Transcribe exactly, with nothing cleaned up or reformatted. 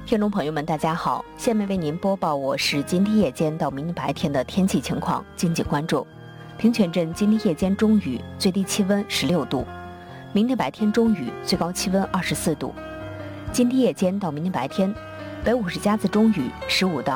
听众朋友们大家好，下面为您播报我市今天夜间到明天白天的天气情况，敬请关注。平泉镇今天夜间中雨，最低气温十六度；明天白天中雨，最高气温二十四度。今天夜间到明天白天，北五十甲子中雨十五到